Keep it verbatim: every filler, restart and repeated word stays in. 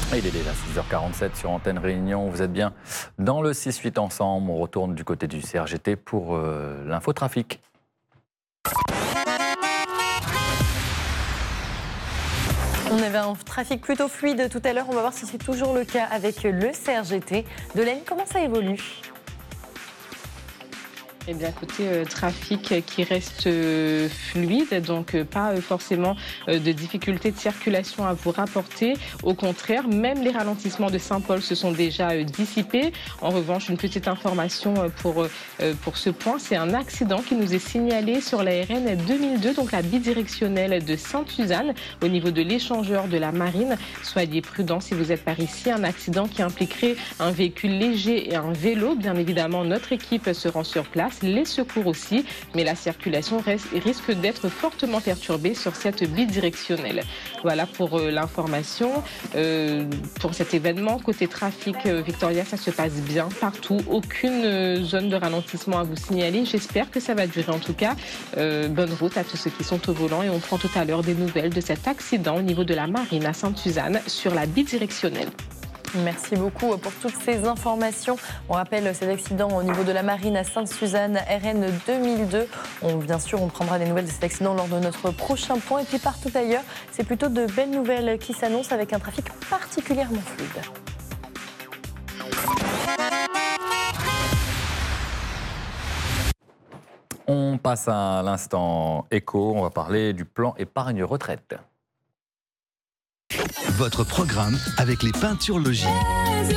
Il est déjà six heures quarante-sept sur Antenne Réunion. Vous êtes bien dans le six huit ensemble. On retourne du côté du C R G T pour euh, l'infotrafic. On avait un trafic plutôt fluide tout à l'heure. On va voir si c'est toujours le cas avec le C R G T. Delaine, comment ça évolue ? Eh bien, côté euh, trafic qui reste euh, fluide, donc euh, pas euh, forcément euh, de difficultés de circulation à vous rapporter. Au contraire, même les ralentissements de Saint-Paul se sont déjà euh, dissipés. En revanche, une petite information euh, pour, euh, pour ce point, c'est un accident qui nous est signalé sur la R N deux mille deux, donc la bidirectionnelle de Sainte-Suzanne, au niveau de l'échangeur de la Marine. Soyez prudents si vous êtes par ici. Un accident qui impliquerait un véhicule léger et un vélo. Bien évidemment, notre équipe se rend sur place. Les secours aussi, mais la circulation reste, risque d'être fortement perturbée sur cette bidirectionnelle. Voilà pour euh, l'information. Euh, pour cet événement, côté trafic, euh, Victoria, ça se passe bien partout. Aucune euh, zone de ralentissement à vous signaler. J'espère que ça va durer en tout cas. Euh, bonne route à tous ceux qui sont au volant et on prend tout à l'heure des nouvelles de cet accident au niveau de la Marine à Sainte-Suzanne sur la bidirectionnelle. Merci beaucoup pour toutes ces informations. On rappelle cet accident au niveau de la Marine à Sainte-Suzanne, R N deux mille deux. On, bien sûr, on prendra des nouvelles de cet accident lors de notre prochain point. Et puis partout ailleurs, c'est plutôt de belles nouvelles qui s'annoncent avec un trafic particulièrement fluide. On passe à l'instant éco. On va parler du plan épargne retraite. Votre programme avec les peintures Logis.